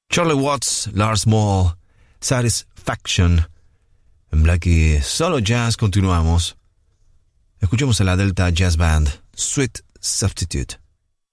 Charlie Watts, Lars Moll, Satisfaction. En Black y Solo Jazz continuamos. Escuchemos a la Delta Jazz Band, Sweet Substitute.